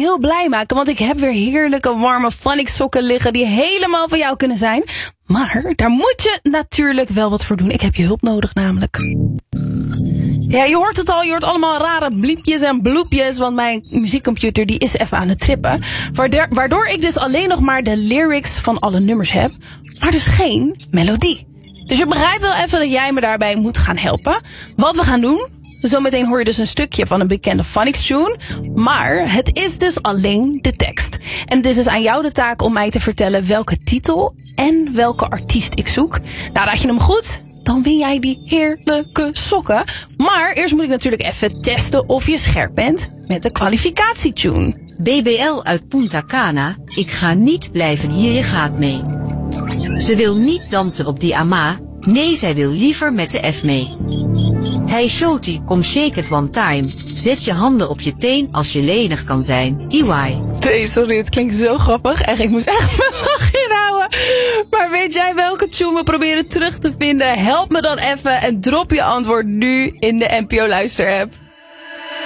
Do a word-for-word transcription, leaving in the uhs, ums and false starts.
heel blij maken, want ik heb weer heerlijke warme Phonics sokken liggen die helemaal van jou kunnen zijn. Maar daar moet je natuurlijk wel wat voor doen. Ik heb je hulp nodig namelijk. Ja, je hoort het al. Je hoort allemaal rare bliepjes en bloepjes. Want mijn muziekcomputer die is even aan het trippen. Waardoor, waardoor ik dus alleen nog maar de lyrics van alle nummers heb. Maar dus geen melodie. Dus je begrijpt wel even dat jij me daarbij moet gaan helpen. Wat we gaan doen. Zometeen hoor je dus een stukje van een bekende Phonics tune. Maar het is dus alleen de tekst. En het is dus aan jou de taak om mij te vertellen welke titel en welke artiest ik zoek. Nou, raad je hem goed? Dan win jij die heerlijke sokken. Maar eerst moet ik natuurlijk even testen of je scherp bent met de kwalificatietune. B B L uit Punta Cana, ik ga niet blijven hier, je gaat mee. Ze wil niet dansen op die ama, nee, zij wil liever met de F mee. Hey shorty, kom shake it one time. Zet je handen op je teen als je lenig kan zijn. E Y. Nee, sorry, het klinkt zo grappig. Echt, ik moest echt mijn lach inhouden. Maar weet jij welke tune we proberen terug te vinden? Help me dan even en drop je antwoord nu in de N P O Luister app.